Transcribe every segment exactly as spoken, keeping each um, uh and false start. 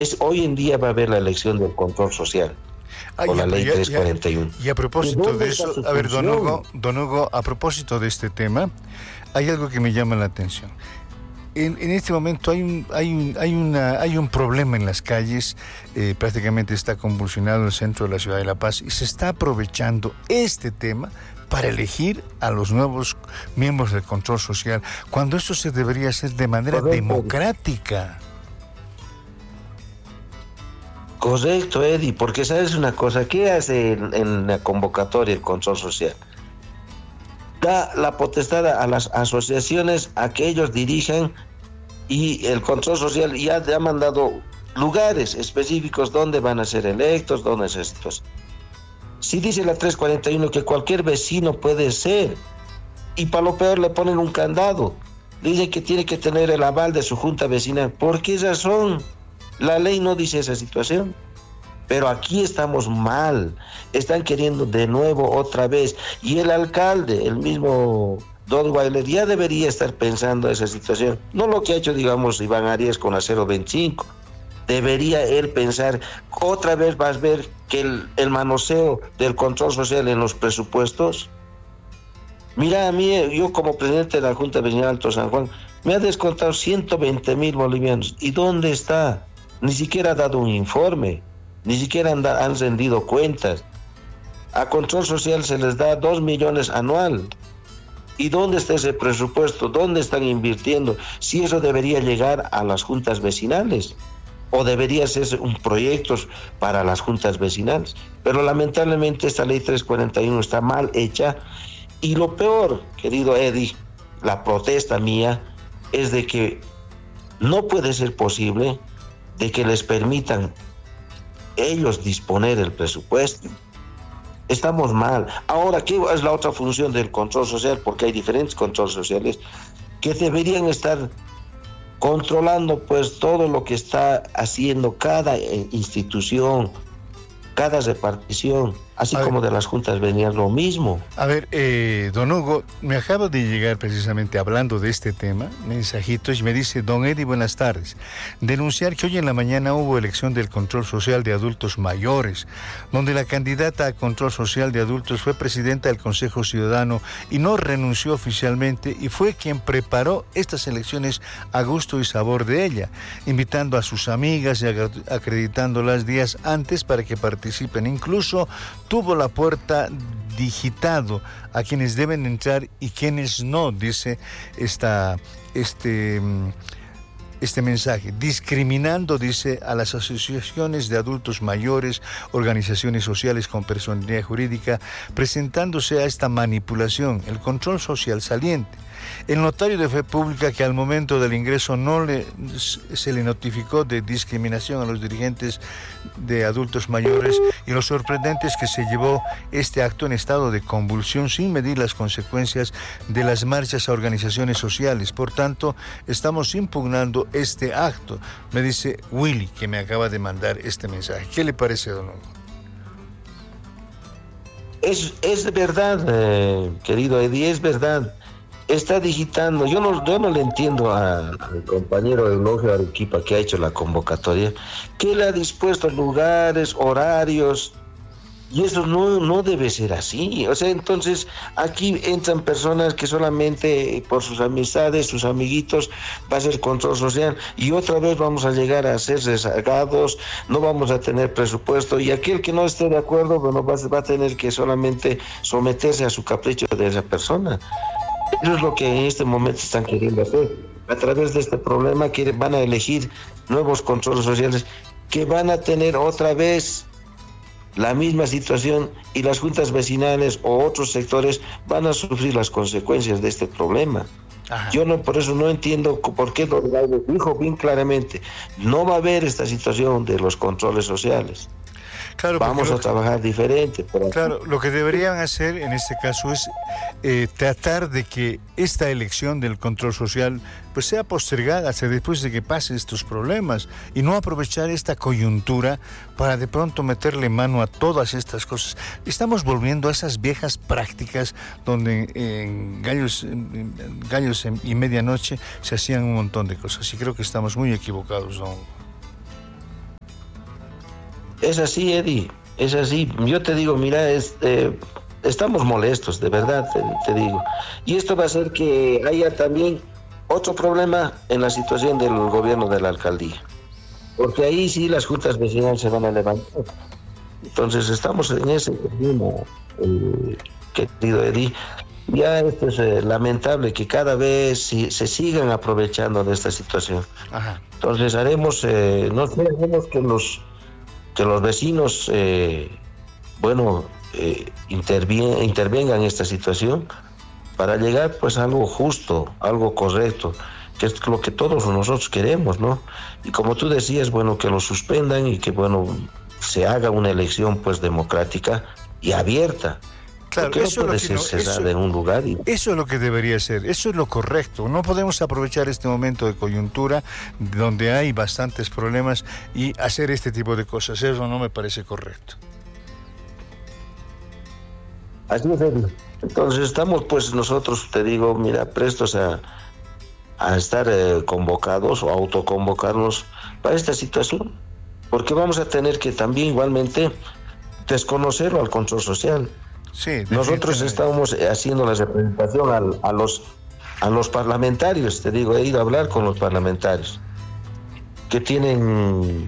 Es, hoy en día va a haber la elección del control social Ah, con ya, la ley ya, trescientos cuarenta y uno. ya, y a propósito de eso, a ver, don Hugo, don Hugo, a propósito de este tema, hay algo que me llama la atención. En, en este momento hay un, hay un, hay una, hay un problema en las calles, eh, prácticamente está convulsionado el centro de la ciudad de La Paz y se está aprovechando este tema para elegir a los nuevos miembros del control social, cuando esto se debería hacer de manera Correcto. democrática. Correcto, Eddie, porque sabes una cosa, ¿qué hace en, en la convocatoria el control social? Da la potestad a las asociaciones a que ellos dirijan, y el control social ya ha mandado lugares específicos donde van a ser electos, donde es estos. Si dice la trescientos cuarenta y uno que cualquier vecino puede ser, y para lo peor le ponen un candado, dicen que tiene que tener el aval de su junta vecinal. ¿Por qué razón? La ley no dice esa situación. Pero aquí estamos mal, están queriendo de nuevo otra vez, y el alcalde, el mismo Don Weiler, ya debería estar pensando esa situación, no lo que ha hecho, digamos, Iván Arias con la cero veinticinco, debería él pensar, otra vez vas a ver que el, el manoseo del control social en los presupuestos. Mira, a mí, yo como presidente de la Junta Vecinal Alto San Juan, me ha descontado ciento veinte mil bolivianos, ¿y dónde está? Ni siquiera ha dado un informe. Ni siquiera han, da, han rendido cuentas. A control social se les da dos millones anual. ¿Y dónde está ese presupuesto? ¿Dónde están invirtiendo? Si eso debería llegar a las juntas vecinales, o debería ser un proyecto para las juntas vecinales. Pero lamentablemente esta ley trescientos cuarenta y uno está mal hecha. Y lo peor, querido Eddie, la protesta mía es de que no puede ser posible de que les permitan ellos disponer el presupuesto. Estamos mal. Ahora, ¿qué es la otra función del control social? Porque hay diferentes controles sociales que deberían estar controlando pues todo lo que está haciendo cada institución, cada repartición, así a como ver, de las juntas venía lo mismo. A ver, eh, don Hugo, me acaba de llegar precisamente hablando de este tema, mensajitos, y me dice, don Eddie, buenas tardes. Denunciar que hoy en la mañana hubo elección del control social de adultos mayores, donde la candidata a control social de adultos fue presidenta del Consejo Ciudadano y no renunció oficialmente, y fue quien preparó estas elecciones a gusto y sabor de ella, invitando a sus amigas y acreditándolas días antes para que participen. Incluso tuvo la puerta digitado a quienes deben entrar y quienes no, dice esta, este, este mensaje, discriminando, dice, a las asociaciones de adultos mayores, organizaciones sociales con personalidad jurídica, presentándose a esta manipulación, el control social saliente. El notario de fe pública, que al momento del ingreso no le, se le notificó de discriminación a los dirigentes de adultos mayores, y lo sorprendente es que se llevó este acto en estado de convulsión sin medir las consecuencias de las marchas a organizaciones sociales. Por tanto, estamos impugnando este acto, me dice Willy, que me acaba de mandar este mensaje. ¿Qué le parece, don Hugo? Es, es verdad, eh, querido Eddie, es verdad. Está digitando. Yo no, yo no le entiendo a, al compañero Eulogio Arequipa, que ha hecho la convocatoria, que le ha dispuesto lugares, horarios, y eso no, no debe ser así. O sea, entonces aquí entran personas que solamente por sus amistades, sus amiguitos, va a ser control social, y otra vez vamos a llegar a ser rezagados, no vamos a tener presupuesto, y aquel que no esté de acuerdo, bueno, va, va a tener que solamente someterse a su capricho de esa persona. Eso es lo que en este momento están queriendo hacer. A través de este problema quieren, van a elegir nuevos controles sociales que van a tener otra vez la misma situación, y las juntas vecinales o otros sectores van a sufrir las consecuencias de este problema. Ajá. Yo no, por eso no entiendo por qué Don Gallo dijo bien claramente, no va a haber esta situación de los controles sociales. Claro, vamos a trabajar diferente. Pero claro, lo que deberían hacer en este caso es eh, tratar de que esta elección del control social pues sea postergada hasta después de que pasen estos problemas, y no aprovechar esta coyuntura para de pronto meterle mano a todas estas cosas. Estamos volviendo a esas viejas prácticas donde en gallos, en gallos y medianoche se hacían un montón de cosas, y creo que estamos muy equivocados, ¿no? Es así, Eddie, es así. Yo te digo, mira, es, eh, estamos molestos, de verdad, te, te digo. Y esto va a hacer que haya también otro problema en la situación del gobierno de la alcaldía. Porque ahí sí las juntas vecinales se van a levantar. Entonces estamos en ese mismo, eh, querido Eddie. Ya esto es eh, lamentable que cada vez si, se sigan aprovechando de esta situación. Ajá. Entonces haremos, eh, no sé, haremos que los que los vecinos, eh, bueno, eh, intervien, intervengan en esta situación para llegar pues a algo justo, algo correcto, que es lo que todos nosotros queremos, ¿no? Y como tú decías, bueno, que lo suspendan y que, bueno, se haga una elección pues democrática y abierta. Claro, Porque eso, no puede es lo que ser no, cesar eso, en un lugar. Y... eso es lo que debería ser, eso es lo correcto. No podemos aprovechar este momento de coyuntura donde hay bastantes problemas y hacer este tipo de cosas. Eso no me parece correcto. Así es, Eddie. Entonces estamos pues nosotros, te digo, mira, prestos a, a estar eh, convocados o autoconvocarnos para esta situación. Porque vamos a tener que también igualmente desconocerlo al control social. Sí, nosotros estamos haciendo la representación al, a los a los parlamentarios, te digo, he ido a hablar con los parlamentarios que tienen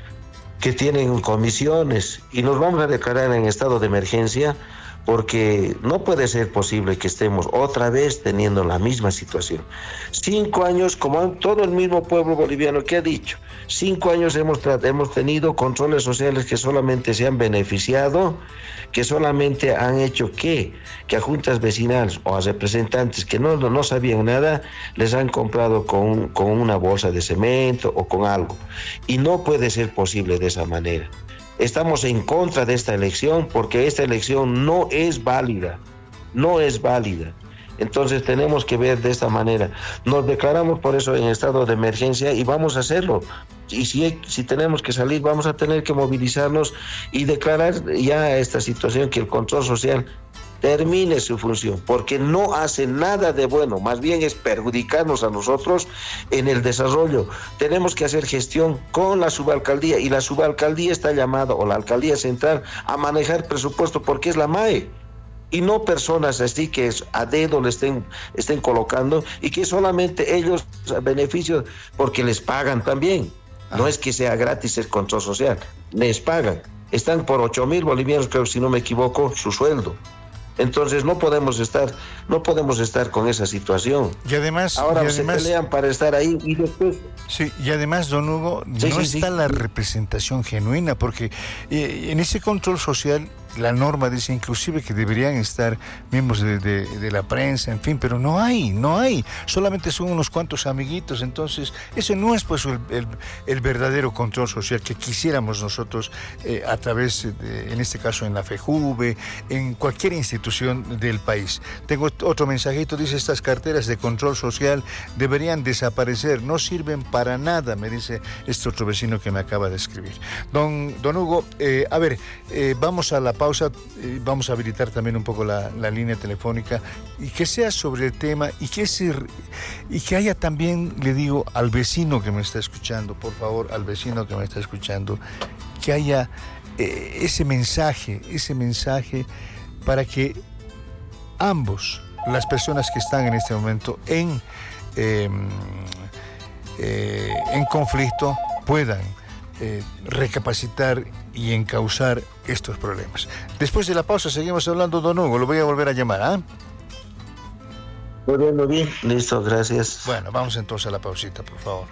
que tienen comisiones y nos vamos a declarar en estado de emergencia porque no puede ser posible que estemos otra vez teniendo la misma situación. Cinco años, como todo el mismo pueblo boliviano que ha dicho, cinco años hemos, hemos tenido controles sociales que solamente se han beneficiado, que solamente han hecho que, que a juntas vecinales o a representantes que no, no sabían nada, les han comprado con, con una bolsa de cemento o con algo. Y no puede ser posible de esa manera. Estamos en contra de esta elección porque esta elección no es válida, no es válida. Entonces tenemos que ver de esta manera. Nos declaramos por eso en estado de emergencia y vamos a hacerlo. Y si, si tenemos que salir, vamos a tener que movilizarnos y declarar ya esta situación, que el control social termine su función, porque no hace nada de bueno, más bien es perjudicarnos a nosotros en el desarrollo. Tenemos que hacer gestión con la subalcaldía y la subalcaldía está llamada, o la alcaldía central, a manejar presupuesto porque es la M A E. Y no personas así que a dedo le estén, estén colocando y que solamente ellos benefician porque les pagan también. No es que sea gratis el control social, les pagan. Están por ocho mil bolivianos, creo, si no me equivoco, su sueldo. Entonces no podemos estar, no podemos estar con esa situación. Y además, ahora y además, se pelean para estar ahí y después. Sí, y además, don Hugo, sí, no sí, está sí. la representación genuina, porque eh, en ese control social la norma dice inclusive que deberían estar miembros de, de, de la prensa, en fin, pero no hay, no hay, solamente son unos cuantos amiguitos. Entonces ese no es pues el, el, el verdadero control social que quisiéramos nosotros eh, a través de, en este caso en la FEJUVE, en cualquier institución del país. Tengo otro mensajito, dice: estas carteras de control social deberían desaparecer, no sirven para nada, me dice este otro vecino que me acaba de escribir. Don, don Hugo, eh, a ver, eh, vamos a la pausa. Vamos a habilitar también un poco la, la línea telefónica y que sea sobre el tema y que, ese, y que haya también, le digo al vecino que me está escuchando, por favor, al vecino que me está escuchando, que haya eh, ese mensaje, ese mensaje para que ambos, las personas que están en este momento en, eh, eh, en conflicto, puedan Eh, recapacitar y encauzar estos problemas. Después de la pausa seguimos hablando, don Hugo, lo voy a volver a llamar, ¿ah? ¿eh? Muy bien, muy bien, listo, gracias. Bueno, vamos entonces a la pausita, por favor.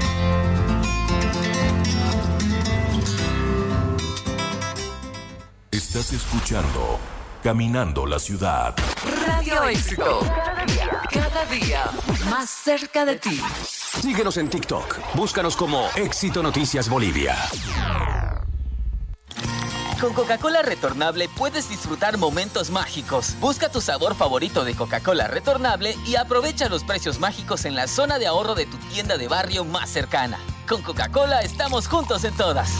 Estás escuchando Caminando la Ciudad. Radio Éxito. Cada día, cada día más cerca de ti. Síguenos en TikTok. Búscanos como Éxito Noticias Bolivia. Con Coca-Cola retornable puedes disfrutar momentos mágicos. Busca tu sabor favorito de Coca-Cola retornable y aprovecha los precios mágicos en la zona de ahorro de tu tienda de barrio más cercana. Con Coca-Cola estamos juntos en todas.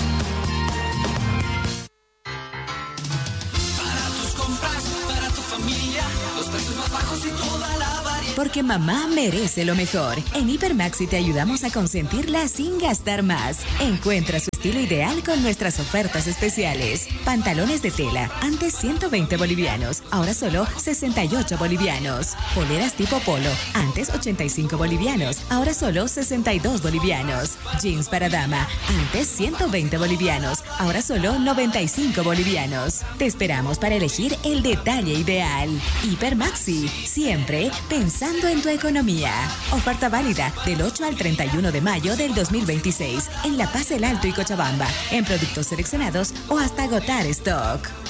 Para tus compras, para tu familia, los precios más bajos y toda la variedad. Porque mamá merece lo mejor. En Hipermaxi te ayudamos a consentirla sin gastar más. Encuentra su estilo ideal con nuestras ofertas especiales. Pantalones de tela, antes ciento veinte bolivianos, ahora solo sesenta y ocho bolivianos. Poleras tipo polo, antes ochenta y cinco bolivianos, ahora solo sesenta y dos bolivianos. Jeans para dama, antes ciento veinte bolivianos, ahora solo noventa y cinco bolivianos. Te esperamos para elegir el detalle ideal. Hiper Maxi, siempre pensando en tu economía. Oferta válida del ocho al treinta y uno de mayo del dos mil veintiséis en La Paz, El Alto y Cochabamba, en productos seleccionados o hasta agotar stock.